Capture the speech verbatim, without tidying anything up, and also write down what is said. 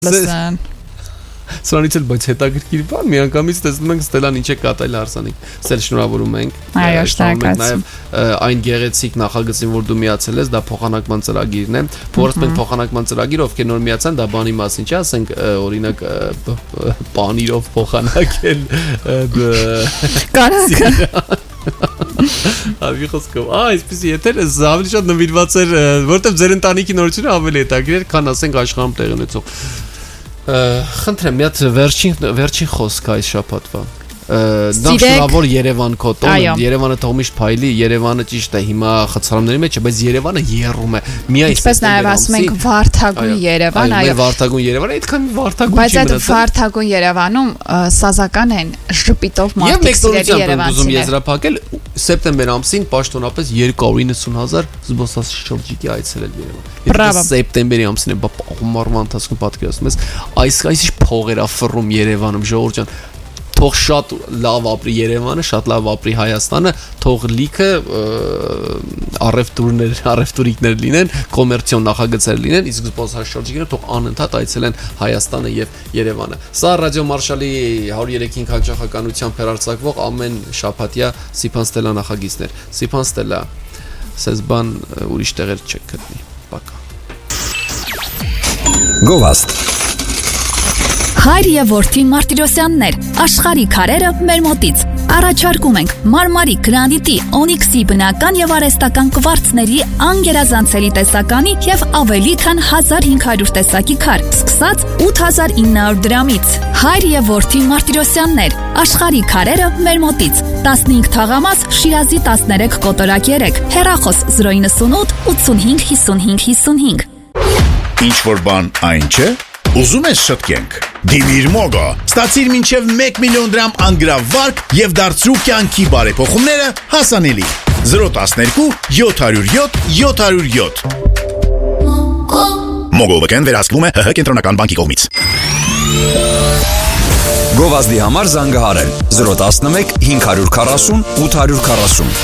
Լսեն։ Սրանից էլ բայց հետաքրքիր բան, միանգամից տեսնում ենք Ստելան ինչ է կատարել հարսանիք։ Սել շնորհավորում ենք։ Այո, շնորհակալություն։ Նաև այն գեղեցիկ նախագծին, որ դու միացել ես, դա փոխանակման ծրագիրն է։ Որովհետեւ մենք փոխանակման ծրագիր, ովքեր նոր միացան, դա բանի մասին չէ, ասենք օրինակ պանիրով փոխանակել Կարակը։ Ավելի խոսքով, ա, այսպես եթե ավելի շատ նվիրված էր, որովհետեւ ձեր ընտանիքի նորությունը ավելի հետաքրքիր էր, քան ասենք աշխարհում տեղ ունեցող։ Խնդրեմ, մի հատ վերջին վերջին խոսք այս շաբաթվա։ Նախշնավոր Երևան կոտոն, Երևանը թող միշտ փայլի, Երևանը ճիշտ է հիմա խցարումների մեջ է, բայց Երևանը եռում է։ Միայն ինչպես նաև ասում ենք վարդագույն Երևան, այո։ Վարդագույն Երևանը, այդքան վարդագույն չի մնացել։ Բայց այդ վարդագույն Երևանում սազական են ժպիտով մարդիկ սիրելի Երևանցիներ։ Ուզում եզրափակել սեպտեմբեր ամսին պաշտոնապես երկու հարյուր իննսուն հազար զբոսաշրջիկի այցելել Երևան։ Եթե սեպտեմբերի ամսին է, բա պահումարվա ընթացքում պատկերացնում ես, այս այսիշ փողեր ա ֆռում Երևանում, ժողովուրդ ջան։ Թող շատ լավ ապրի Երևանը, շատ լավ ապրի Հայաստանը, թող լիքը առևտուրներ, առևտուրիկներ լինեն, կոմերցիոն նախագծեր լինեն, իսկ զբոսաշրջիկները թող անընդհատ այցելեն Հայաստանը եւ Երևանը։ Սա ռադիո Մարշալի հարյուր երեք հինգ հաճախականությամբ հեռարձակվող ամեն շաբաթյա Սիփան Ստելա նախագիծներ։ Սիփան Ստելա, սես բան ուրիշ տեղեր չեք գտնի։ Պակա։ Գովաստ Հայր եւ որդի Մարտիրոսյաններ, աշխարհի քարերը մեր մոտից։ Առաջարկում ենք մարմարի, գրանիտի, օնիքսի բնական եւ արհեստական կվարցների անգերազանցելի տեսականի եւ ավելի քան հազար հինգ հարյուր տեսակի քար, սկսած ութ հազար ինը հարյուր դրամից։ Հայր եւ որդի Մարտիրոսյաններ, աշխարհի քարերը մեր մոտից։ տասնհինգ թաղամաս, Շիրազի տասներեք կոտորակ երեք, հեռախոս զրո իննսունութ ութսունհինգ հիսունհինգ հիսունհինգ։ Ինչ որ բան այն չէ։ Ուզում ես շտկենք։ Դիմիր Մոգո, ստացիր մինչև մեկ միլիոն դրամ անգրավարկ եւ դարձրու կյանքի բարեփոխումները հասանելի։ զրո տասներկու յոթ հարյուր յոթ յոթ հարյուր յոթ։ Մոգո վկեն վերահսկվում է ՀՀ կենտրոնական բանկի կողմից։ Գովազդի համար զանգահարել զրո տասնմեկ հինգ հարյուր քառասուն ութ հարյուր քառասուն։